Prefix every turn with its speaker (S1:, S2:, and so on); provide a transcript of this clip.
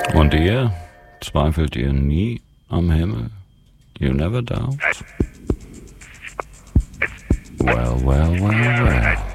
S1: Und ihr? Zweifelt ihr nie am Himmel? You never doubt? Well, well, well, well.